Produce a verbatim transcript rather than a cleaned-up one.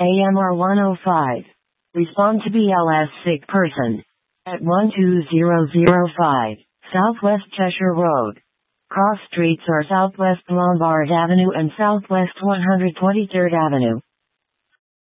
A M R one oh five. Respond to B L S sick person. At one two zero zero five, Southwest Cheshire Road. Cross streets are Southwest Lombard Avenue and Southwest one hundred twenty-third Avenue.